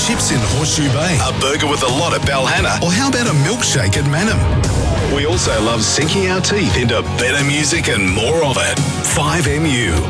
chips in Horseshoe Bay, A burger with a lot at Balhanna. or how about a milkshake at Manham? We also love sinking our teeth into better music and more of it. 5MU.